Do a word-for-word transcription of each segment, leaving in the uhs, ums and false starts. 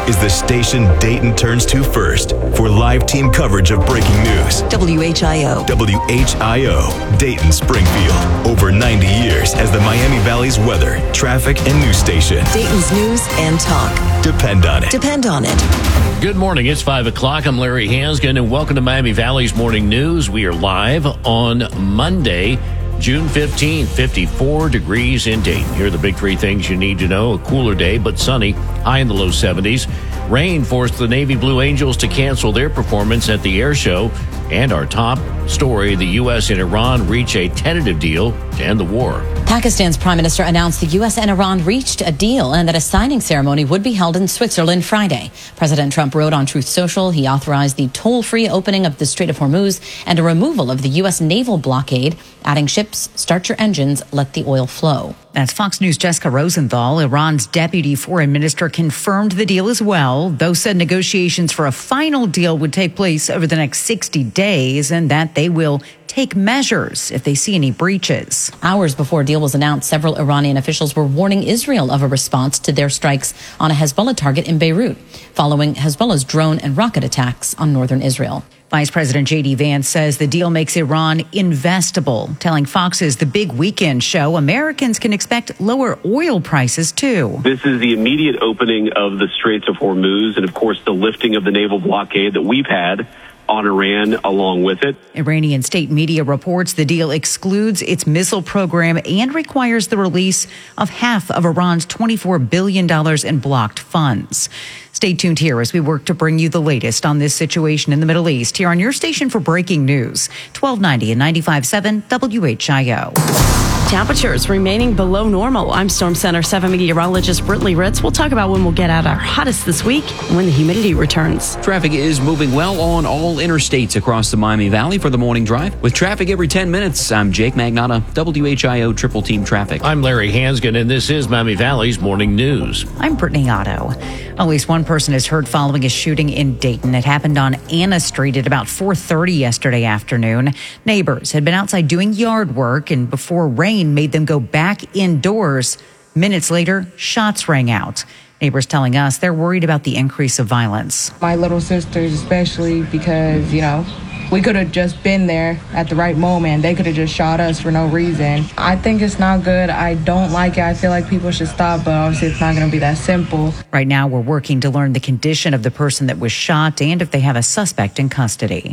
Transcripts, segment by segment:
is the station Dayton turns to first for live team coverage of breaking news. W H I O. W H I O, Dayton, Springfield. Over ninety years as the Miami Valley's weather, traffic, and news station. Dayton's news and talk. Depend on it. Depend on it. Good morning. It's five o'clock. I'm Larry Hansgen, and welcome to Miami Valley's Morning News. We are live on Monday, June fifteenth, fifty-four degrees in Dayton. Here are the big three things you need to know. A cooler day, but sunny, high in the low seventies. Rain forced the Navy Blue Angels to cancel their performance at the air show. And our top story, the U S and Iran reach a tentative deal to end the war. Pakistan's prime minister announced the U S and Iran reached a deal and that a signing ceremony would be held in Switzerland Friday. President Trump wrote on Truth Social he authorized the toll-free opening of the Strait of Hormuz and a removal of the U S naval blockade, adding ships, start your engines, let the oil flow. That's Fox News' Jessica Rosenthal. Iran's deputy foreign minister confirmed the deal as well, though said negotiations for a final deal would take place over the next sixty days and that they will take measures if they see any breaches. Hours before a deal was announced, several Iranian officials were warning Israel of a response to their strikes on a Hezbollah target in Beirut, following Hezbollah's drone and rocket attacks on northern Israel. Vice President J D Vance says the deal makes Iran investable, telling Fox's The Big Weekend show Americans can expect lower oil prices, too. This is the immediate opening of the Straits of Hormuz and, of course, the lifting of the naval blockade that we've had on Iran along with it. Iranian state media reports the deal excludes its missile program and requires the release of half of Iran's twenty-four billion dollars in blocked funds. Stay tuned here as we work to bring you the latest on this situation in the Middle East here on your station for breaking news, twelve ninety and ninety-five point seven W H I O. Temperatures remaining below normal. I'm Storm Center seven meteorologist Brittany Ritz. We'll talk about when we'll get out our hottest this week and when the humidity returns. Traffic is moving well on all interstates across the Miami Valley for the morning drive. With traffic every ten minutes, I'm Jake Magnotta, W H I O Triple Team Traffic. I'm Larry Hansgen, and this is Miami Valley's Morning News. I'm Brittany Otto. At least one person is hurt following a shooting in Dayton. It happened on Anna Street at about four thirty yesterday afternoon. Neighbors had been outside doing yard work, and before rain made them go back indoors, minutes later, shots rang out. Neighbors telling us they're worried about the increase of violence. My little sisters especially, because, you know, we could have just been there at the right moment. They could have just shot us for no reason. I think it's not good. I don't like it. I feel like people should stop, but obviously it's not going to be that simple. Right now, we're working to learn the condition of the person that was shot and if they have a suspect in custody.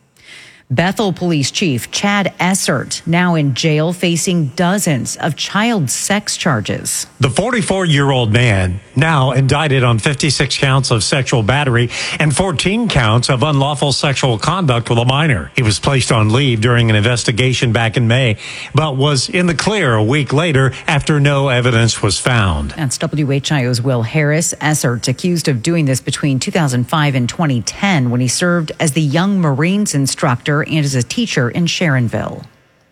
Bethel Police Chief Chad Essert now in jail facing dozens of child sex charges. The forty-four-year-old man now indicted on fifty-six counts of sexual battery and fourteen counts of unlawful sexual conduct with a minor. He was placed on leave during an investigation back in May, but was in the clear a week later after no evidence was found. That's W H I O's Will Harris. Essert's accused of doing this between two thousand five and twenty ten when he served as the Young Marines instructor and as a teacher in Sharonville.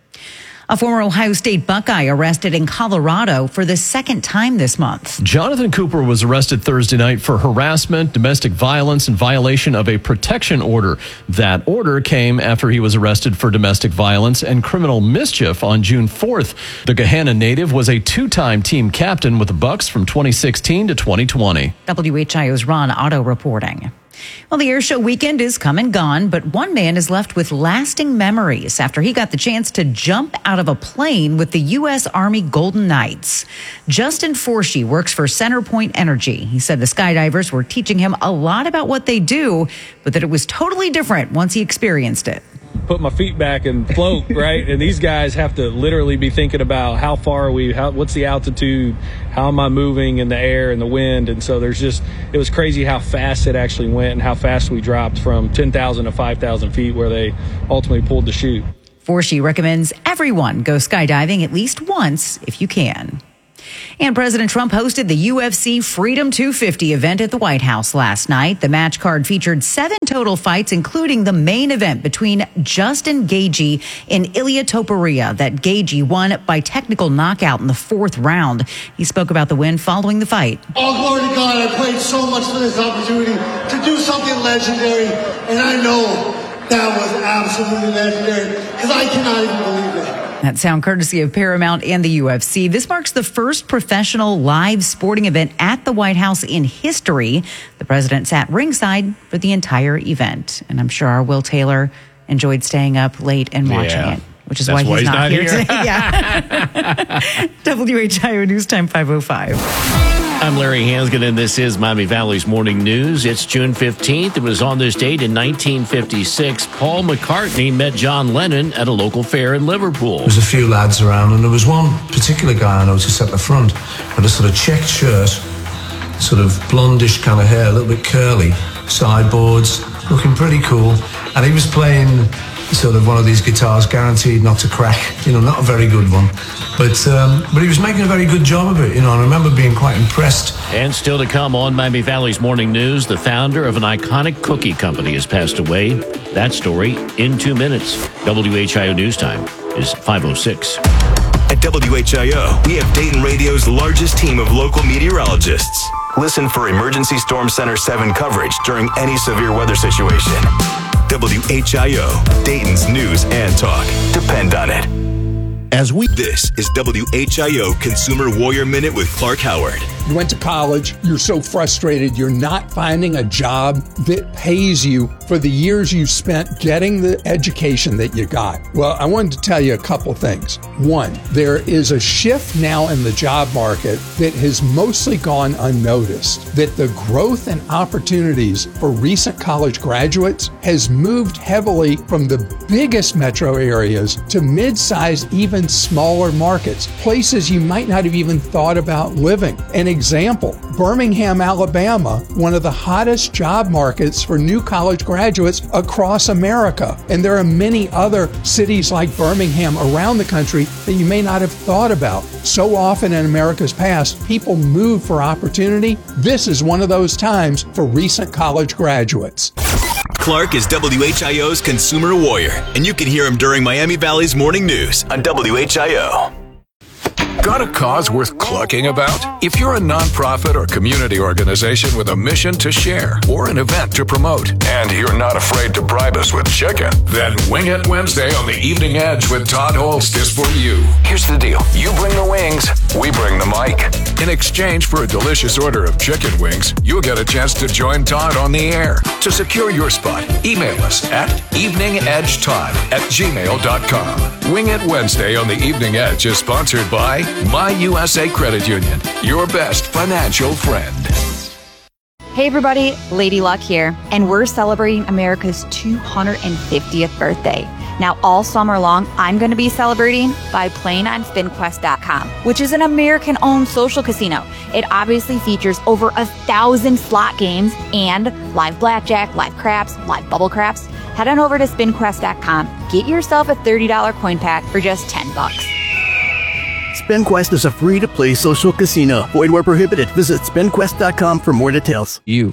A former Ohio State Buckeye arrested in Colorado for the second time this month. Jonathan Cooper was arrested Thursday night for harassment, domestic violence, and violation of a protection order. That order came after he was arrested for domestic violence and criminal mischief on June fourth. The Gahanna native was a two-time team captain with the Bucks from twenty sixteen to twenty twenty. W H I O's Ron Otto reporting. Well, the air show weekend is come and gone, but one man is left with lasting memories after he got the chance to jump out of a plane with the U S Army Golden Knights. Justin Forshee works for Centerpoint Energy. He said the skydivers were teaching him a lot about what they do, but that it was totally different once he experienced it. Put my feet back and float, right? And these guys have to literally be thinking about how far are we, how, what's the altitude, how am I moving in the air and the wind? And so there's just, it was crazy how fast it actually went and how fast we dropped from ten thousand to five thousand feet where they ultimately pulled the chute. Forshee recommends everyone go skydiving at least once if you can. And President Trump hosted the U F C Freedom two fifty event at the White House last night. The match card featured seven total fights, including the main event between Justin Gaethje and Ilia Topuria that Gaethje won by technical knockout in the fourth round. He spoke about the win following the fight. All glory to God. I prayed so much for this opportunity to do something legendary, and I know that was absolutely legendary because I cannot even believe it. That sound courtesy of Paramount and the U F C. This marks the first professional live sporting event at the White House in history. The president sat ringside for the entire event. And I'm sure our Will Taylor enjoyed staying up late and watching Yeah. it, which is That's why he's, why he's not, not here, here. today. Yeah. W H I O News Time five oh five. I'm Larry Hansgen, and this is Miami Valley's Morning News. It's June fifteenth. It was on this date in nineteen fifty-six. Paul McCartney met John Lennon at a local fair in Liverpool. There was a few lads around, and there was one particular guy I noticed at the front with a sort of checked shirt, sort of blondish kind of hair, a little bit curly, sideboards, looking pretty cool. And he was playing sort of one of these guitars guaranteed not to crack, you know, not a very good one. But um, but he was making a very good job of it, you know, and I remember being quite impressed. And still to come on Miami Valley's Morning News, the founder of an iconic cookie company has passed away. That story in two minutes. W H I O News Time is five oh six. At W H I O, we have Dayton Radio's largest team of local meteorologists. Listen for Emergency Storm Center seven coverage during any severe weather situation. W H I O, Dayton's news and talk. Depend on it. As we, this is W H I O Consumer Warrior Minute with Clark Howard. You went to college, you're so frustrated, you're not finding a job that pays you for the years you spent getting the education that you got. Well, I wanted to tell you a couple things. One, there is a shift now in the job market that has mostly gone unnoticed, that the growth and opportunities for recent college graduates has moved heavily from the biggest metro areas to mid-sized, even smaller markets, places you might not have even thought about living. An example, Birmingham, Alabama, one of the hottest job markets for new college graduates across America. And there are many other cities like Birmingham around the country that you may not have thought about. So often in America's past, people move for opportunity. This is one of those times for recent college graduates. Clark is W H I O's Consumer Warrior, and you can hear him during Miami Valley's Morning News on W H I O. Got a cause worth clucking about? If you're a nonprofit or community organization with a mission to share or an event to promote, and you're not afraid to bribe us with chicken, then Wing It Wednesday on the Evening Edge with Todd Holst is for you. Here's the deal. You bring the wings, we bring the mic. In exchange for a delicious order of chicken wings, you'll get a chance to join Todd on the air. To secure your spot, email us at eveningedgetodd at gmail dot com. Wing It Wednesday on the Evening Edge is sponsored by My U S A Credit Union, your best financial friend. Hey everybody, Lady Luck here, and we're celebrating America's two hundred fiftieth birthday. Now all summer long, I'm going to be celebrating by playing on spin quest dot com, which is an American-owned social casino. It obviously features over a thousand slot games and live blackjack, live craps, live bubble craps. Head on over to spin quest dot com, get yourself a thirty dollars coin pack for just ten bucks. SpinQuest is a free-to-play social casino. Void where prohibited. Visit spin quest dot com for more details. You.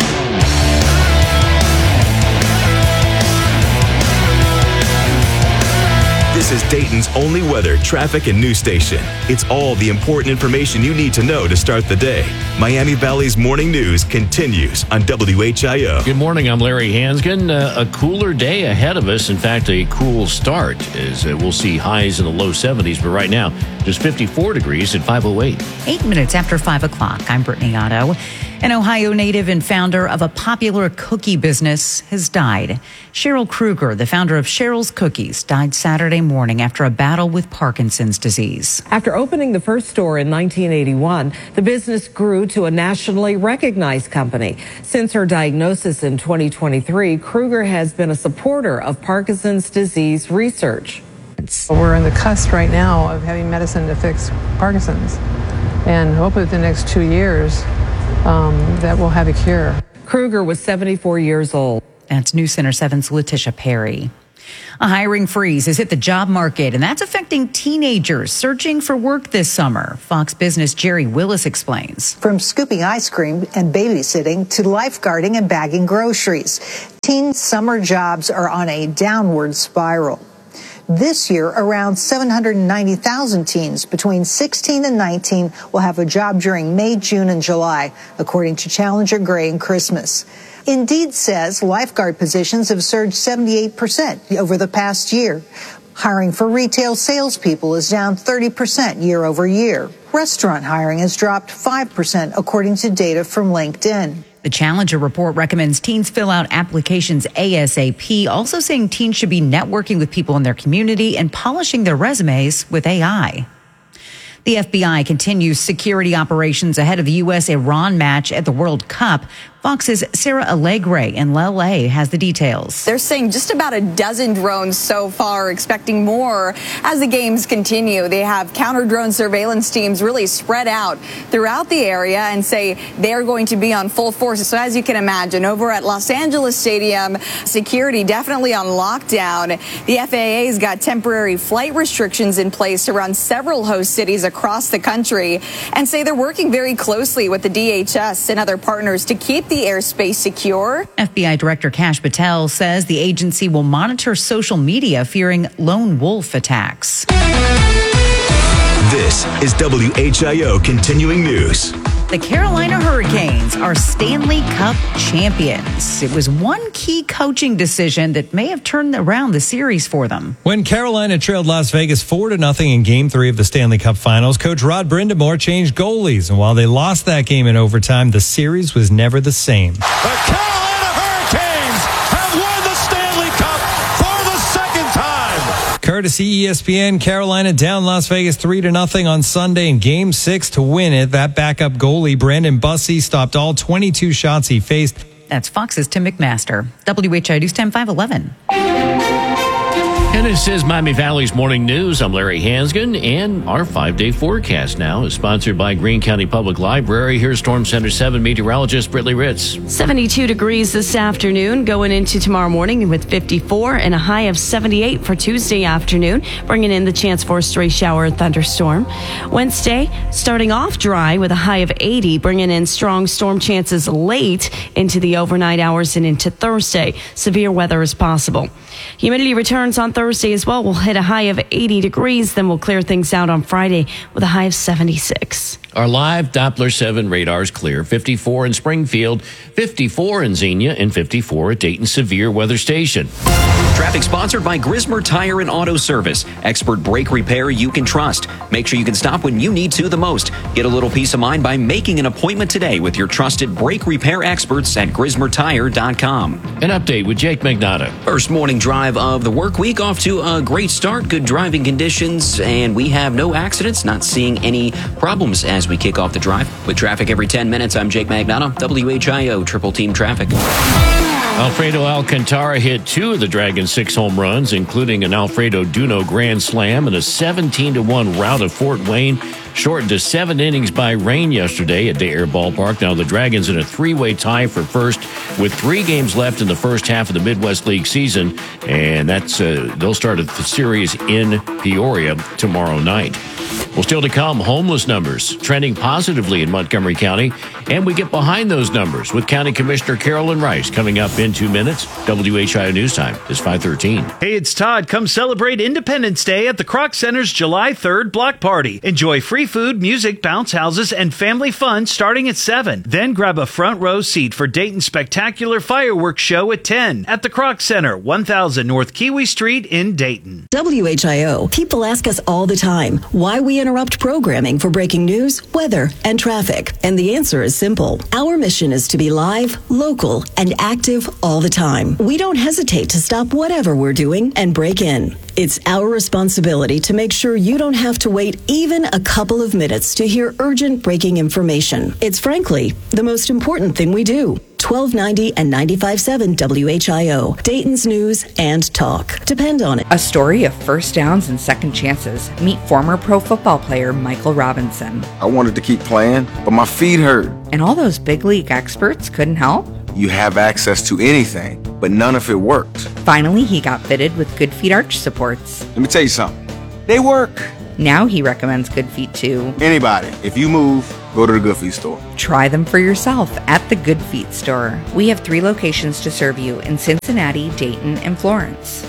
This is Dayton's only weather, traffic, and news station. It's all the important information you need to know to start the day. Miami Valley's Morning News continues on W H I O. Good morning. I'm Larry Hansgen. Uh, a cooler day ahead of us. In fact, a cool start as uh, we'll see highs in the low seventies. But right now, just fifty-four degrees at five oh eight. Eight minutes after five o'clock. I'm Brittany Otto. An Ohio native and founder of a popular cookie business has died. Cheryl Kruger, the founder of Cheryl's Cookies, died Saturday morning after a battle with Parkinson's disease. After opening the first store in nineteen eighty-one, the business grew to a nationally recognized company. Since her diagnosis in twenty twenty-three, Kruger has been a supporter of Parkinson's disease research. We're on the cusp right now of having medicine to fix Parkinson's, and hopefully within the next two years, um, that we'll have a cure. Kruger was seventy-four years old. That's News Center seven's Letitia Perry. A hiring freeze has hit the job market, and that's affecting teenagers searching for work this summer. Fox Business' Jerry Willis explains. From scooping ice cream and babysitting to lifeguarding and bagging groceries, teen summer jobs are on a downward spiral. This year, around seven hundred ninety thousand teens between sixteen and nineteen will have a job during May, June, and July, according to Challenger Gray and Christmas. Indeed says lifeguard positions have surged seventy-eight percent over the past year. Hiring for retail salespeople is down thirty percent year over year. Restaurant hiring has dropped five percent, according to data from LinkedIn. The Challenger report recommends teens fill out applications ASAP, also saying teens should be networking with people in their community and polishing their resumes with A I. The F B I continues security operations ahead of the U S Iran match at the World Cup. Fox's Sarah Allegre in L A has the details. They're saying just about a dozen drones so far, expecting more as the games continue. They have counter-drone surveillance teams really spread out throughout the area and say they're going to be on full force. So as you can imagine, over at Los Angeles Stadium, security definitely on lockdown. The F A A's got temporary flight restrictions in place around several host cities across the country and say they're working very closely with the D H S and other partners to keep the airspace secure. F B I Director Kash Patel says the agency will monitor social media fearing lone wolf attacks. This is W H I O Continuing News. The Carolina Hurricanes are Stanley Cup champions. It was one key coaching decision that may have turned around the series for them. When Carolina trailed Las Vegas four to nothing in Game three of the Stanley Cup Finals, Coach Rod Brindamore changed goalies. And while they lost that game in overtime, the series was never the same. The Carolina Hurricanes have won the Stanley Cup for the second time. Courtesy E S P N, Carolina down Las Vegas three to nothing on Sunday in Game six to win it. That backup goalie, Brandon Bussey, stopped all twenty-two shots he faced. That's Fox's Tim McMaster. W H I O News Time five eleven. And this is Miami Valley's Morning News. I'm Larry Hansgen, and our five-day forecast now is sponsored by Greene County Public Library. Here's Storm Center seven meteorologist Brittany Ritz. seventy-two degrees this afternoon, going into tomorrow morning with fifty-four and a high of seventy-eight for Tuesday afternoon, bringing in the chance for a stray shower or thunderstorm. Wednesday, starting off dry with a high of eighty, bringing in strong storm chances late into the overnight hours and into Thursday. Severe weather is possible. Humidity returns on Thursday as well. We'll hit a high of eighty degrees. Then we'll clear things out on Friday with a high of seventy-six. Our live Doppler seven radars clear. fifty-four in Springfield, fifty-four in Xenia, and fifty-four at Dayton Severe Weather Station. Traffic sponsored by Grismer Tire and Auto Service. Expert brake repair you can trust. Make sure you can stop when you need to the most. Get a little peace of mind by making an appointment today with your trusted brake repair experts at Grismer Tire dot com. An update with Jake Magnata. First morning drive of the work week, off to a great start. Good driving conditions, and we have no accidents. Not seeing any problems as we kick off the drive. With traffic every ten minutes, I'm Jake Magnata, W H I O Triple Team Traffic. Alfredo Alcantara hit two of the Dragons' six home runs, including an Alfredo Duno grand slam and a seventeen to one rout of Fort Wayne, shortened to seven innings by rain yesterday at Day Air Ballpark. Now the Dragons in a three-way tie for first with three games left in the first half of the Midwest League season, and that's uh, they'll start the series in Peoria tomorrow night. Well, still to come, homeless numbers trending positively in Montgomery County, and we get behind those numbers with County Commissioner Carolyn Rice coming up in two minutes. W H I O News Time is five thirteen. Hey, it's Todd. Come celebrate Independence Day at the Kroc Center's July third block party. Enjoy free food, music, bounce houses, and family fun starting at seven. Then grab a front row seat for Dayton's spectacular fireworks show at ten at the Kroc Center, one thousand North Kiwi Street in Dayton. W H I O. People ask us all the time why we interrupt programming for breaking news, weather, and traffic. And the answer is simple. Our mission is to be live, local, and active all the time. We don't hesitate to stop whatever we're doing and break in. It's our responsibility to make sure you don't have to wait even a couple of minutes to hear urgent breaking information. It's frankly the most important thing we do. twelve ninety and ninety-five point seven W H I O, Dayton's News and Talk. Depend on it. A story of first downs and second chances. Meet former pro football player Michael Robinson. I wanted to keep playing, but my feet hurt. And all those big league experts couldn't help? You have access to anything, but none of it worked. Finally, he got fitted with Good Feet arch supports. Let me tell you something. They work. Now he recommends Good Feet to anybody. If you move, go to the Good Feet store. Try them for yourself at the Good Feet store. We have three locations to serve you in Cincinnati, Dayton, and Florence.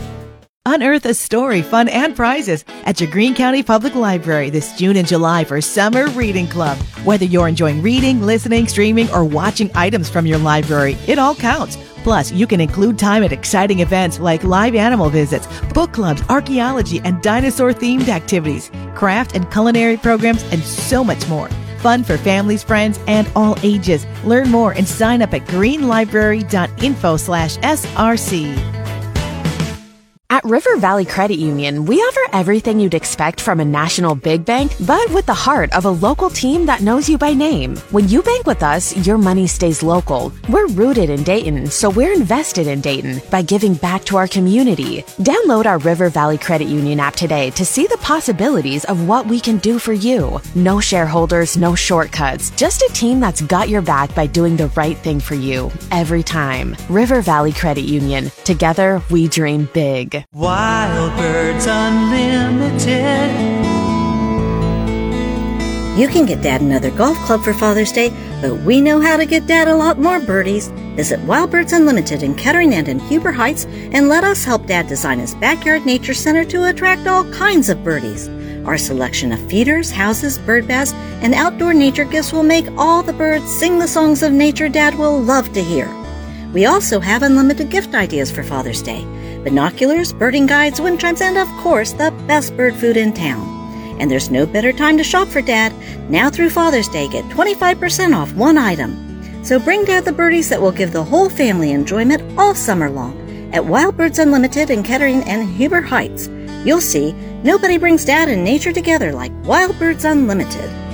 Unearth a story, fun, and prizes at your Greene County Public Library this June and July for Summer Reading Club. Whether you're enjoying reading, listening, streaming, or watching items from your library, it all counts. Plus, you can include time at exciting events like live animal visits, book clubs, archaeology, and dinosaur-themed activities, craft and culinary programs, and so much more. Fun for families, friends, and all ages. Learn more and sign up at greenlibrary.info slash SRC. At River Valley Credit Union, we offer everything you'd expect from a national big bank, but with the heart of a local team that knows you by name. When you bank with us, your money stays local. We're rooted in Dayton, so we're invested in Dayton by giving back to our community. Download our River Valley Credit Union app today to see the possibilities of what we can do for you. No shareholders, no shortcuts, just a team that's got your back by doing the right thing for you every time. River Valley Credit Union. Together, we dream big. Wild Birds Unlimited. You can get Dad another golf club for Father's Day, but we know how to get Dad a lot more birdies. Visit Wild Birds Unlimited in Kettering and in Huber Heights and let us help Dad design his backyard nature center to attract all kinds of birdies. Our selection of feeders, houses, bird baths, and outdoor nature gifts will make all the birds sing the songs of nature Dad will love to hear. We also have unlimited gift ideas for Father's Day. Binoculars, birding guides, wind chimes, and of course, the best bird food in town. And there's no better time to shop for Dad. Now through Father's Day, get twenty-five percent off one item. So bring Dad the birdies that will give the whole family enjoyment all summer long at Wild Birds Unlimited in Kettering and Huber Heights. You'll see, nobody brings Dad and nature together like Wild Birds Unlimited.